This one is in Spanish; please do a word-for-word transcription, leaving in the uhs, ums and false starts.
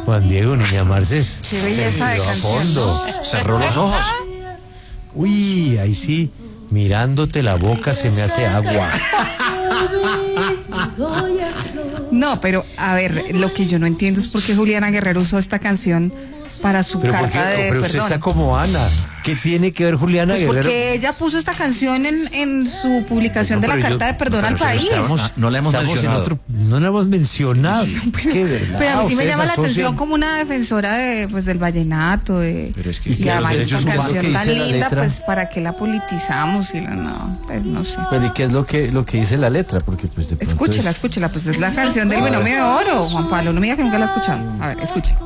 Juan Diego, niña Marce. Qué belleza de a canción, fondo. Cerró los ojos. Uy, ahí sí, mirándote la boca se me hace agua. No, pero a ver, lo que yo no entiendo es por qué Juliana Guerrero usó esta canción para su Pero, ¿por carta qué? de Pero usted perdón. está como Ana. ¿Qué tiene que ver Juliana Pues Guerrero? porque ella puso esta canción en, en su publicación No, de la pero yo- carta de perdón no, al pero país. estamos- Ah, no la hemos Estamos en mencionado. otro- no la hemos mencionado. Es que, de verdad, Pero a mí sí me ustedes llama la asocian- atención como una defensora de, pues, del vallenato, de, Pero es que- y, y que además los esta derechos humanos, canción ¿qué tan dice la linda, letra? pues para qué la politizamos y la no, pues no sé. Pero ¿y qué es lo que lo que dice la letra? Porque pues de pronto Escúchela, es- escúchela, pues es la canción del binomio de oro, Juan Pablo, no me diga que nunca la ha escuchado. A ver, escuche.